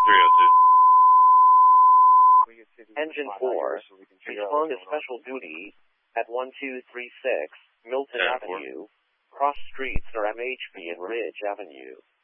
302. Engine 4, respond to special duty at 1236 Milton Avenue, cross streets near MHB and Ridge Avenue.